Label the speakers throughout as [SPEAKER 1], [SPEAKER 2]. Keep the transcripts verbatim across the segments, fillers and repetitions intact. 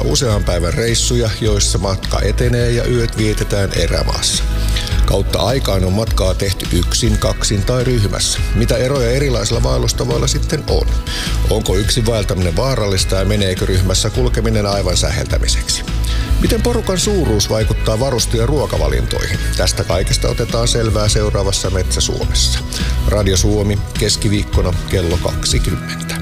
[SPEAKER 1] usean päivän reissuja, joissa matka etenee ja yöt vietetään erämaassa. Kautta aikaan on matkaa tehty yksin, kaksin tai ryhmässä. Mitä eroja erilaisilla vaellustavoilla sitten on? Onko yksin vaeltaminen vaarallista ja meneekö ryhmässä kulkeminen aivan säheltämiseksi? Miten porukan suuruus vaikuttaa varuste- ja ruokavalintoihin? Tästä kaikesta otetaan selvää seuraavassa Metsä Suomessa. Radio Suomi, keskiviikkona kello kaksikymmentä.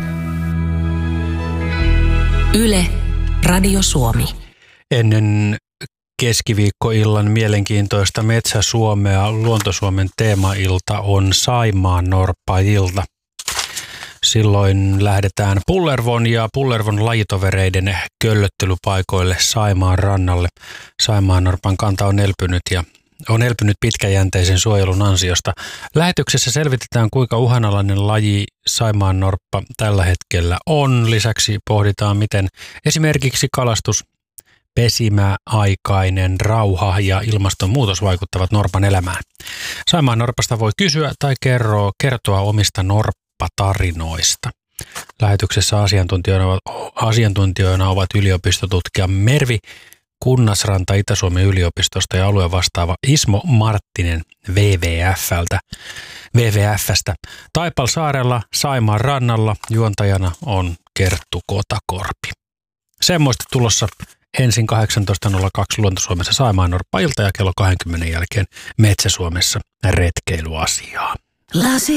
[SPEAKER 2] Yle, Radio Suomi.
[SPEAKER 3] Ennen keskiviikkoillan mielenkiintoista Metsä Suomea Luontosuomen teemailta on Saimaan norppa-ilta. Silloin lähdetään Pullervon ja Pullervon lajitovereiden köllöttelypaikoille Saimaan rannalle. Saimaan norpan kanta on elpynyt ja on elpynyt pitkäjänteisen suojelun ansiosta. Lähetyksessä selvitetään, kuinka uhanalainen laji Saimaan norppa tällä hetkellä on. Lisäksi pohditaan, miten esimerkiksi kalastus, pesimäaikainen rauha ja ilmastonmuutos vaikuttavat norpan elämään. Saimaan norpasta voi kysyä tai kertoa, kertoa omista norppatarinoista. Lähetyksessä asiantuntijoina, asiantuntijoina ovat yliopistotutkija Mervi Kunnasranta Itä-Suomen yliopistosta ja alueen vastaava Ismo Marttinen W W F:ltä, W W F:stä. Taipalsaarella Saimaan rannalla juontajana on Kerttu Kotakorpi. Semmoista tulossa ensin kahdeksantoista nolla kaksi Luontosuomessa Saimaan norppa-ilta ja kello kaksikymmentä jälkeen Metsä Suomessa retkeilyasiaa. Lasi.